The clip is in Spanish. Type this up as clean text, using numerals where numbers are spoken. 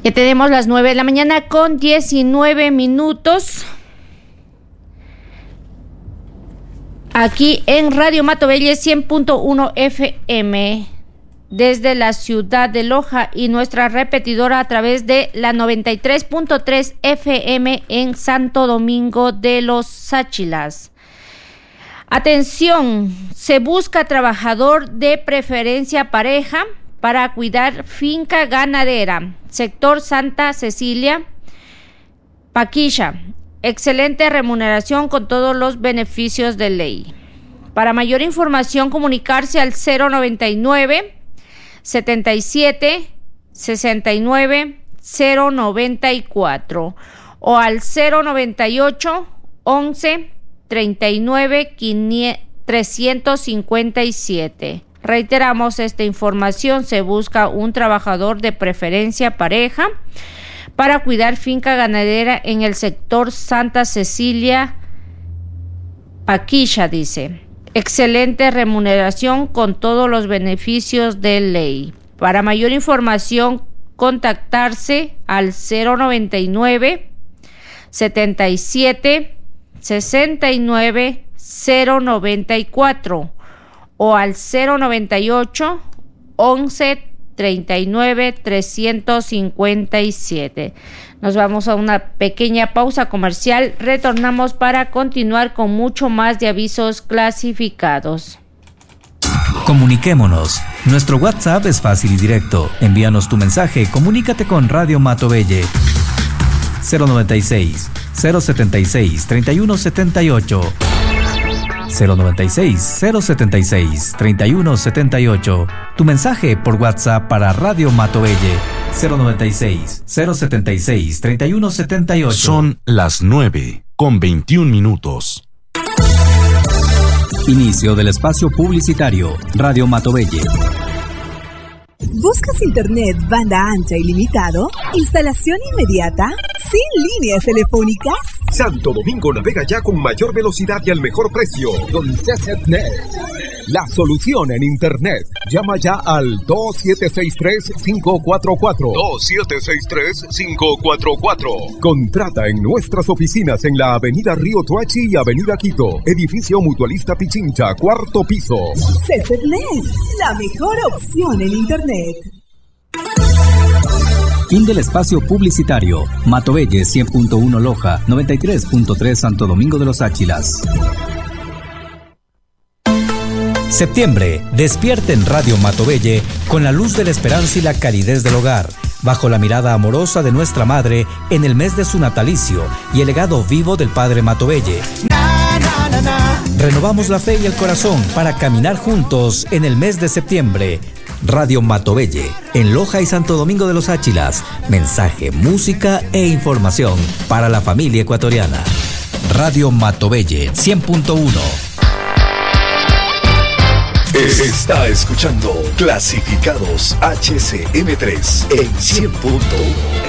Tenemos las 9 de la mañana con 19 minutos. Aquí en Radio Matovelle 100.1 FM desde la ciudad de Loja y nuestra repetidora a través de la 93.3 FM en Santo Domingo de los Sáchilas. Atención, se busca trabajador de preferencia pareja para cuidar finca ganadera, sector Santa Cecilia, Paquilla. Excelente remuneración con todos los beneficios de ley. Para mayor información, comunicarse al 099 77 69 094 o al 098 11 39 357. Reiteramos esta información: se busca un trabajador de preferencia pareja para cuidar finca ganadera en el sector Santa Cecilia, Paquilla, dice. Excelente remuneración con todos los beneficios de ley. Para mayor información, contactarse al 099 77 69 094 o al 098 11 39 357. Nos vamos a una pequeña pausa comercial. Retornamos para continuar con mucho más de avisos clasificados. Comuniquémonos. Nuestro WhatsApp es fácil y directo. Envíanos tu mensaje. Comunícate con Radio Matovelle. 096 076 3178. 096 076 3178. Tu mensaje por WhatsApp para Radio Matovelle. 096 076 3178. Son las 9:21. Inicio del espacio publicitario. Radio Matovelle. ¿Buscas internet banda ancha ilimitado? ¿Instalación inmediata? ¿Sin líneas telefónicas? Santo Domingo navega ya con mayor velocidad y al mejor precio. Con CCNet, la solución en internet. Llama ya al 2763-544. 2763-544. Contrata en nuestras oficinas en la avenida Río Toachi y avenida Quito. Edificio Mutualista Pichincha, 4º piso. CCNet, la mejor opción en internet. Fin del espacio publicitario. Matovelle 100.1 Loja, 93.3 Santo Domingo de los Áchilas. Septiembre, despierte en Radio Matovelle con la luz de la esperanza y la calidez del hogar, bajo la mirada amorosa de nuestra madre en el mes de su natalicio y el legado vivo del padre Matovelle. Renovamos la fe y el corazón para caminar juntos en el mes de septiembre. Radio Matovelle, en Loja y Santo Domingo de los Áchilas. Mensaje, música e información para la familia ecuatoriana. Radio Matovelle 100.1. Está escuchando Clasificados HCM3 en 100.1